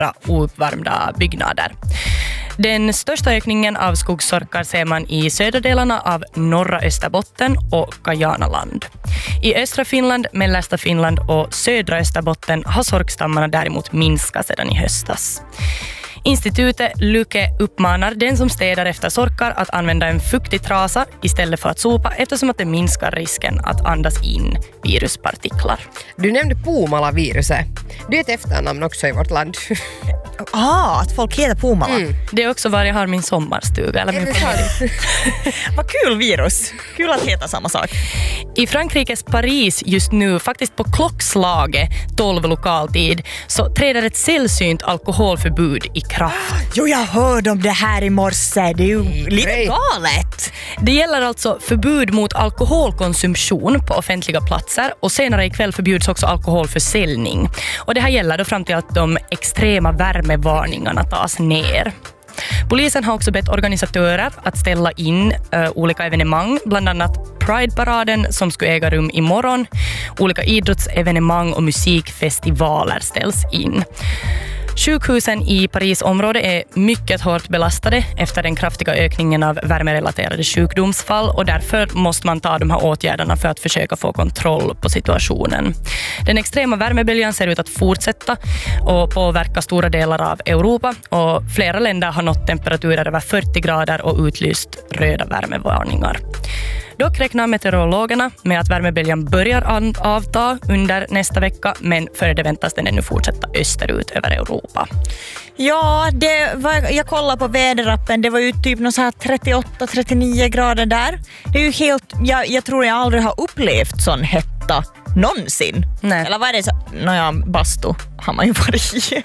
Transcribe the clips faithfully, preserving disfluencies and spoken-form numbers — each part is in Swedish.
ouppvärmda byggnader. Den största ökningen av skogssorkar ser man i södra delarna av norra Österbotten och Kajanaland. I östra Finland, mellersta Finland och södra Österbotten har sorkstammarna däremot minskat sedan i höstas. Institutet Lyke uppmanar den som städar efter sorkar att använda en fuktig trasa istället för att sopa, eftersom att det minskar risken att andas in viruspartiklar. Du nämnde Puumala-viruset. Det är ett efternamn också i vårt land. Ah, att folk heter Puumala. Mm. Det är också var jag har min sommarstuga. Eller min Vad kul virus. Kul att heta samma sak. I Frankrikes Paris just nu, faktiskt på klockslaget tolv lokaltid, så träder ett sällsynt alkoholförbud i kraft. Jo, jag hörde om det här i morse. Det är ju lite galet. Det gäller alltså förbud mot alkoholkonsumtion på offentliga platser, och senare ikväll förbjuds också alkoholförsäljning. Och det här gäller då fram till att de extrema värmevarningarna tas ner. Polisen har också bett organisatörer att ställa in uh, olika evenemang, bland annat Pride-paraden som skulle äga rum imorgon. Olika idrottsevenemang och musikfestivaler ställs in. Sjukhusen i Parisområdet är mycket hårt belastade efter den kraftiga ökningen av värmerelaterade sjukdomsfall, och därför måste man ta de här åtgärderna för att försöka få kontroll på situationen. Den extrema värmeböljan ser ut att fortsätta och påverka stora delar av Europa, och flera länder har nått temperaturer över fyrtio grader och utlyst röda värmevarningar. Dock räknar meteorologerna med att värmeböljan börjar avta under nästa vecka, men före det väntas den ännu fortsätta österut över Europa. Ja, det var, jag kollade på väderappen. Det var ju typ någon så här trettioåtta trettionio grader där. Det är ju helt, jag, jag tror jag aldrig har upplevt sån hetta någonsin. Nej. Eller vad är det så? Nåja, bastu har man ju varit i.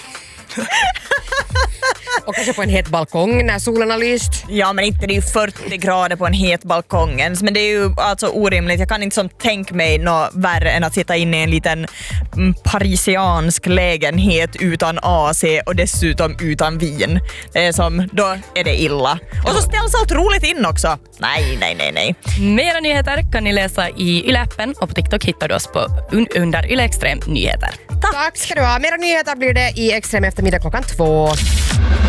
Och kanske på en het balkong när solen har lyst. Ja, men inte det är ju fyrtio grader på en het balkong ens. Men det är ju alltså orimligt. Jag kan inte som tänka mig något värre än att sitta inne i en liten mm, parisiansk lägenhet utan A C och dessutom utan vin. Det är som, då är det illa. Och så ställs allt roligt in också. Nej, nej, nej, nej. Mera nyheter kan ni läsa i Yle-appen, och på TikTok hittar du oss på un- under Yle Extrem Nyheter. Tack ska du ha. Mera nyheter blir det i Extrem eftermiddag klockan två.